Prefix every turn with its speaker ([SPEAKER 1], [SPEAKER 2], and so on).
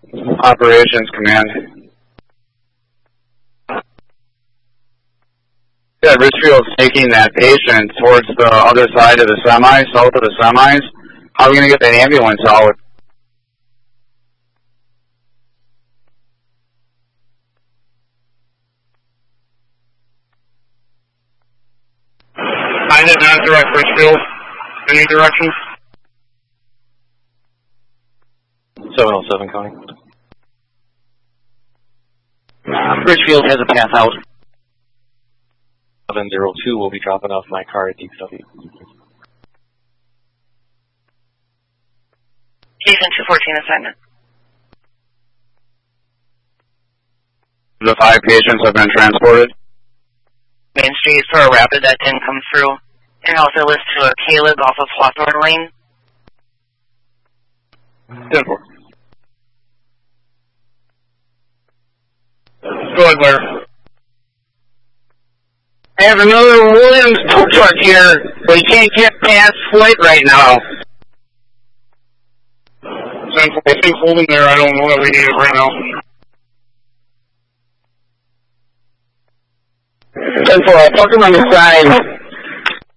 [SPEAKER 1] Operations Command. Yeah, Richfield's taking that patient towards the other side of the semi, south of the semis. How are we going to get that ambulance out?
[SPEAKER 2] I did not direct Richfield. Any directions?
[SPEAKER 3] 707 County.
[SPEAKER 4] Richfield has a path out.
[SPEAKER 3] 702 will be dropping off my car at DPW.
[SPEAKER 5] Jason 214 assignment.
[SPEAKER 1] The 5 patients have been transported.
[SPEAKER 5] Main Street for a rapid that didn't come through. And also list to a Caleb off of Hawthorne Lane.
[SPEAKER 2] 10-4. Go ahead, Blair.
[SPEAKER 4] I have another Williams tow truck here, but he can't get past flight right now.
[SPEAKER 2] 10-4, I think holding there. I don't know that we need it right now.
[SPEAKER 4] 10-4, I'll park him on the side.